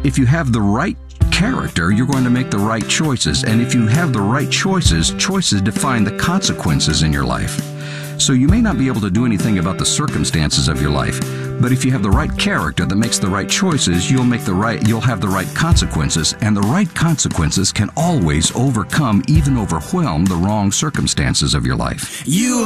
if you have the right character, you're going to make the right choices. And if you have the right choices, choices define the consequences in your life. So you may not be able to do anything about the circumstances of your life, but if you have the right character that makes the right choices, you'll have the right consequences, and the right consequences can always overcome, even overwhelm, the wrong circumstances of your life. You